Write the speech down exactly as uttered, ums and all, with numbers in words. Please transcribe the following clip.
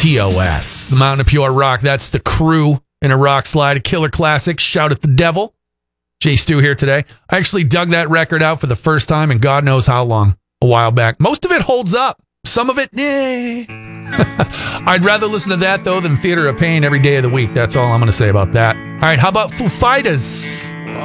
T O S, the Mountain of Pure Rock. That's The Crew in a rock slide, a killer classic. Shout at the Devil. Jay Stu here today. I actually dug that record out for the first time in God knows how long, a while back. Most of it holds up. Some of it, eh. I'd rather listen to that, though, than Theater of Pain every day of the week. That's all I'm going to say about that. All right, how about Foo Fighters?